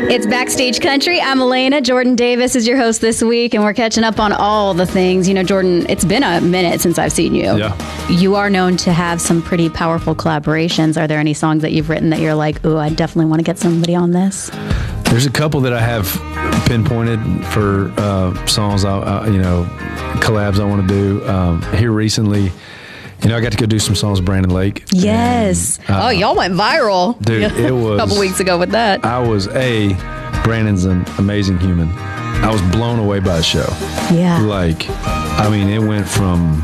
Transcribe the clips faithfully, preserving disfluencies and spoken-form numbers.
It's Backstage Country. I'm Elena. Jordan Davis is your host this week, and we're catching up on all the things. You know, Jordan, it's been a minute since I've seen you. Yeah. You are known to have some pretty powerful collaborations. Are there any songs that you've written that you're like, ooh, I definitely want to get somebody on this? There's a couple that I have pinpointed for uh, songs, I, uh, you know, collabs I want to do. Um, here recently, you know, I got to go do some songs with Brandon Lake. Yes. And, uh, oh, y'all went viral. Dude, it was... a couple weeks ago with that. I was, A, Brandon's an amazing human. I was blown away by the show. Yeah. Like, I mean, it went from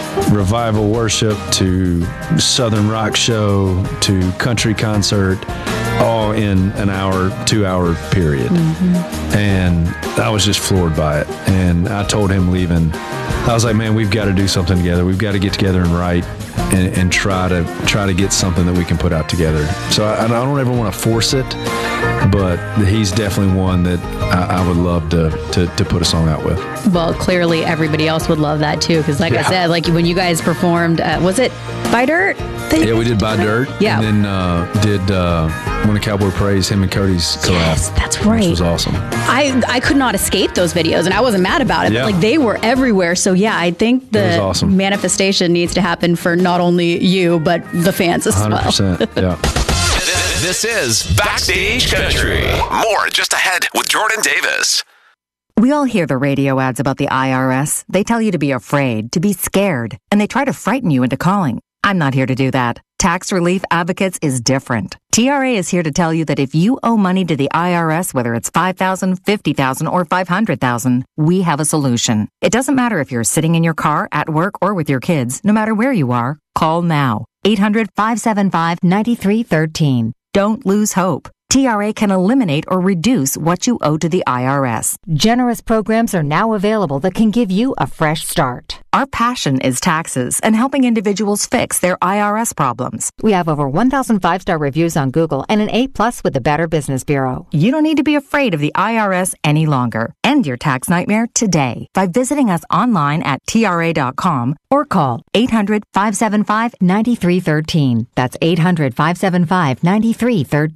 revival worship to Southern rock show to country concert, all in an hour, two hour period. Mm-hmm. And I was just floored by it. And I told him leaving, I was like, man, we've got to do something together. We've got to get together and write and, and try to try to get something that we can put out together. So I, I don't ever want to force it, but he's definitely one that I, I would love to, to to put a song out with. Well, clearly everybody else would love that too, because like yeah. I said, like when you guys performed, uh, was it By Dirt? Yeah, we did By Dirt. Yeah. And then uh, did uh, When a Cowboy Prays, him and Cody's collab. Yes, that's right. Which was awesome. I, I could not escape those videos, and I wasn't mad about it. Yeah. But like they were everywhere. So yeah, I think the awesome. manifestation needs to happen for not only you, but the fans as one hundred percent, well. yeah. This is Backstage Country. More just ahead with Jordan Davis. We all hear the radio ads about the I R S. They tell you to be afraid, to be scared, and they try to frighten you into calling. I'm not here to do that. Tax Relief Advocates is different. T R A is here to tell you that if you owe money to the I R S, whether it's five thousand dollars, fifty thousand dollars, or five hundred thousand dollars, we have a solution. It doesn't matter if you're sitting in your car, at work, or with your kids. No matter where you are, call now. eight hundred, five seven five, nine three one three. Don't lose hope. T R A can eliminate or reduce what you owe to the I R S. Generous programs are now available that can give you a fresh start. Our passion is taxes and helping individuals fix their I R S problems. We have over one thousand five-star reviews on Google and an A plus with the Better Business Bureau. You don't need to be afraid of the I R S any longer. End your tax nightmare today by visiting us online at T R A dot com or call eight hundred, five seven five, nine three one three. That's eight hundred, five seven five, nine three one three.